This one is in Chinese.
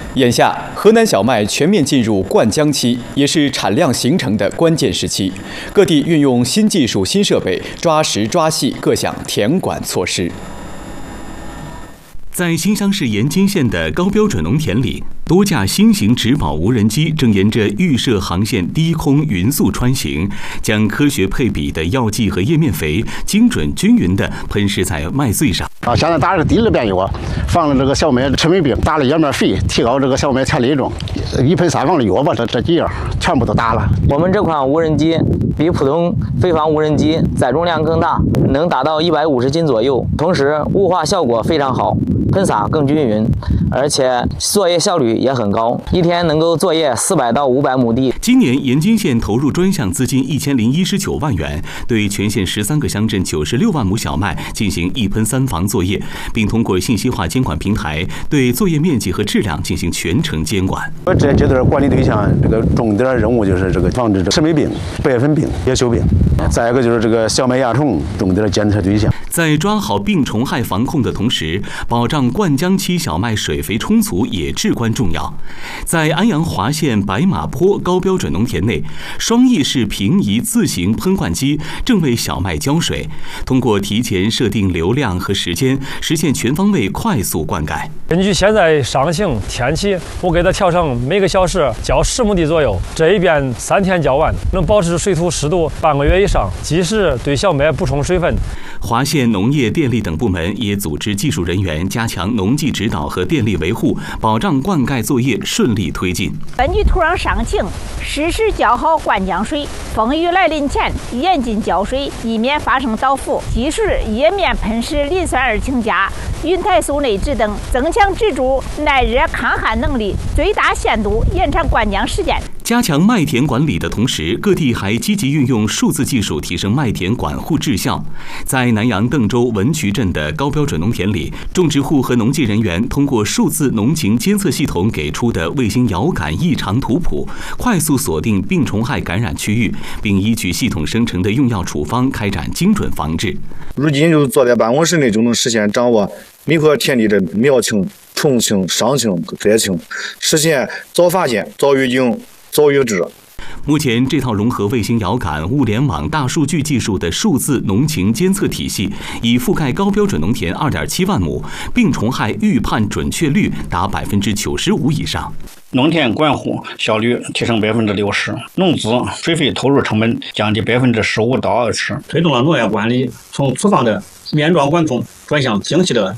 眼下，河南小麦全面进入灌浆期，也是产量形成的关键时期。各地运用新技术、新设备，抓实抓细各项田管措施。 在新乡市盐津县的高标准农田里，多架新型植保无人机正沿着预设航线低空匀速穿行，将科学配比的药剂和叶面肥精准均匀地喷施在麦穗上。 现在打了第2遍药，放了这个小麦陈霉病，打了叶面肥，提高这个小麦产力中，1喷3防的药吧，这几样全部都打了。 我们这款无人机比普通飞防无人机载重量更大，能达到150斤左右，同时雾化效果非常好，喷洒更均匀，而且作业效率也很高，一天能够作业400到500亩地。 今年盐津县投入专项资金1019万元，对全县13个乡镇96万亩小麦进行1喷3防作业，并通过信息化监管平台对作业面积和质量进行全程监管。 这阶段管理对象，这个重点任务就是这个防治陈霉病、白粉病、叶锈病，再一个就是这个小麦蚜虫重点监测对象。 在抓好病虫害防控的同时，保障灌浆期小麦水肥充足也至关重要。在安阳华县白马坡高标准农田内，双翼式平移自行喷灌机正为小麦浇水，通过提前设定流量和时间，实现全方位快速灌溉。 根据现在伤性、天气，我给它调成每个小时浇10亩地左右，这一遍3天浇完，能保持水土湿度半个月以上，及时对小麦补充水分。 华县农业、电力等部门也组织技术人员加强农技指导和电力维护，保障灌溉作业顺利推进。 根据土壤伤情，适时浇好灌浆水，风雨来临前严禁浇水，以免发生倒伏。及时叶面喷施磷酸二氢钾、云肽素内酯等，增强植株耐热抗旱能力，最大限度延长灌浆时间。 加强麦田管理的同时，各地还积极运用数字技术提升麦田管护质效。在南阳邓州文渠镇的高标准农田里，种植户和农技人员通过数字农情监测系统给出的卫星遥感异常图谱，快速锁定病虫害感染区域，并依据系统生成的用药处方开展精准防治。 如今就坐在办公室内就能实现掌握每块田地的苗情、虫情、伤情、灾情，实现早发现、早预警、早预治。 目前，这套融合卫星遥感、物联网、大数据技术的数字农情监测体系，已覆盖高标准农田2.7万亩，病虫害预判准确率达95%以上。 农田管护效率提升60%，农资水费投入成本降低15%到20%，推动了农业管理从粗放的面状管控转向精细的